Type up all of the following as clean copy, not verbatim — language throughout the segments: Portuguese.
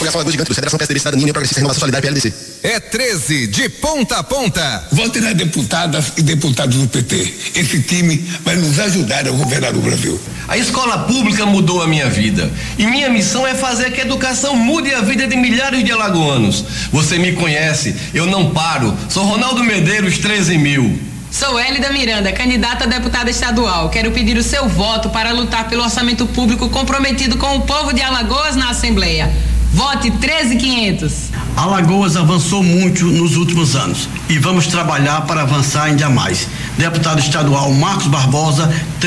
Coligação Alagoas Gigante, Federação PSDB Cidadania, União Progressista, Renovação Solidária, PLDC. É 13 de ponta a ponta. Vote nas deputadas e deputados do PT. Esse time vai nos ajudar a governar o Brasil. A escola pública mudou a minha vida. E minha missão é fazer que a educação mude a vida de milhares de alagoanos. Você me conhece, eu não paro. Sou Ronaldo Medeiros, 13.000. Sou Hélida Miranda, candidata a deputada estadual. Quero pedir o seu voto para lutar pelo orçamento público comprometido com o povo de Alagoas na Assembleia. Vote 13.500. Alagoas avançou muito nos últimos anos e vamos trabalhar para avançar ainda mais. Deputado estadual Marcos Barbosa,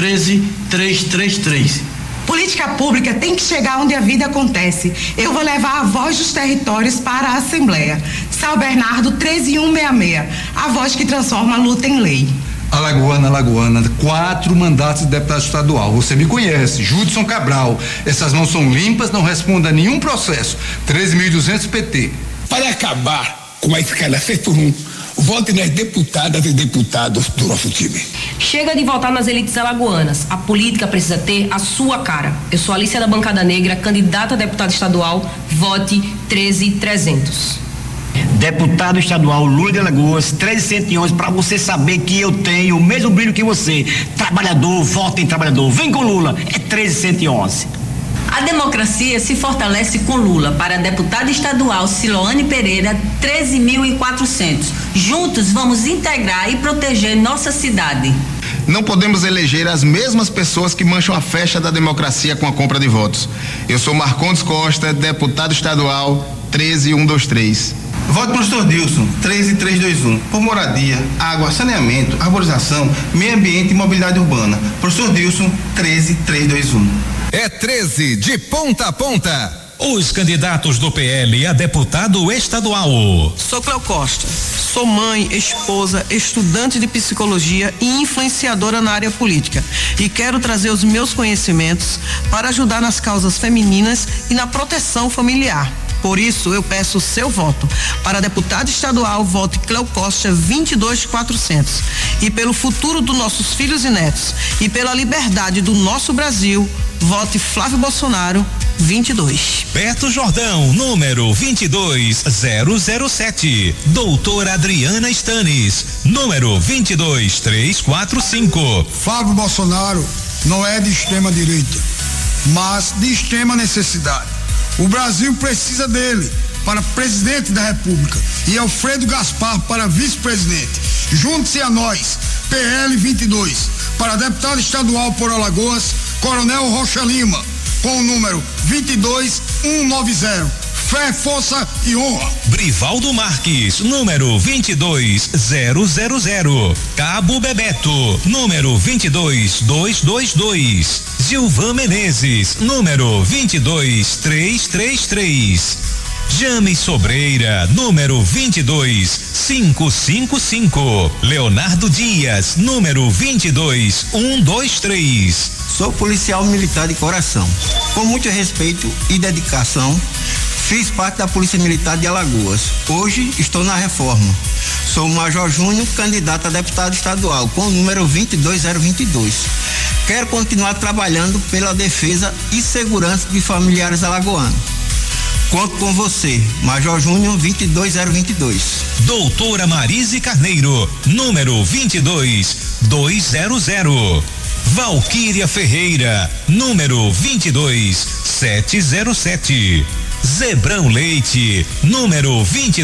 13.333. Política pública tem que chegar onde a vida acontece. Eu vou levar a voz dos territórios para a Assembleia. São Bernardo, 13.166. A voz que transforma a luta em lei. Alagoana, 4 mandatos de deputado estadual. Você me conhece, Judson Cabral. Essas mãos são limpas, não responda a nenhum processo. 13.200 PT. Para acabar com a escala 6x1, vote nas deputadas e deputados do nosso time. Chega de votar nas elites alagoanas. A política precisa ter a sua cara. Eu sou Alicia da Bancada Negra, candidata a deputada estadual. Vote 13.300. Deputado estadual Lula de Alagoas, 13.111, para você saber que eu tenho o mesmo brilho que você. Trabalhador, voto em trabalhador. Vem com Lula, é 13.111. A democracia se fortalece com Lula. Para a deputada estadual Siloane Pereira, 13.400. Juntos vamos integrar e proteger nossa cidade. Não podemos eleger as mesmas pessoas que mancham a festa da democracia com a compra de votos. Eu sou Marcondes Costa, deputado estadual, 13.123. Vote para o professor Dilson, 13.321, por moradia, água, saneamento, arborização, meio ambiente e mobilidade urbana. Professor Dilson, 13.321. É 13 de ponta a ponta. Os candidatos do PL a deputado estadual. Sou Cleo Costa. Sou mãe, esposa, estudante de psicologia e influenciadora na área política. E quero trazer os meus conhecimentos para ajudar nas causas femininas e na proteção familiar. Por isso, eu peço o seu voto. Para deputado estadual, vote Cleo Costa, 22.400. E pelo futuro dos nossos filhos e netos e pela liberdade do nosso Brasil, vote Flávio Bolsonaro, 22. Beto Jordão, número 22007. Doutora Adriana Stanes, número 22345. Flávio Bolsonaro não é de extrema direita, mas de extrema necessidade. O Brasil precisa dele para presidente da República e Alfredo Gaspar para vice-presidente. Junte-se a nós, PL 22, para deputado estadual por Alagoas, Coronel Rocha Lima, com o número 22190. Fé, força e honra. Brivaldo Marques, número 22000. Cabo Bebeto, número 22222. Gilvan Menezes, número 22333. James Sobreira, número 22555. Leonardo Dias, número 22123. Sou policial militar de coração. Com muito respeito e dedicação, fiz parte da Polícia Militar de Alagoas. Hoje estou na reforma. Sou o Major Júnior, candidato a deputado estadual, com o número 22022. Quero continuar trabalhando pela defesa e segurança de familiares alagoanos. Conto com você, Major Júnior, 22022. Doutora Marise Carneiro, número 22200. Valquíria Ferreira, número 22707. Zebrão Leite, número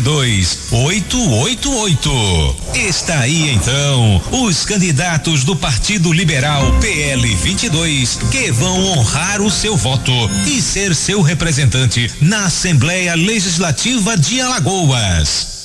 22888. Está aí então os candidatos do Partido Liberal PL 22 que vão honrar o seu voto e ser seu representante na Assembleia Legislativa de Alagoas.